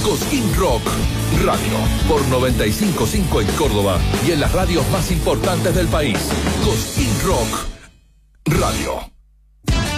Cosquín Rock Radio por 95.5 en Córdoba y en las radios más importantes del país. Cosquín Rock Radio.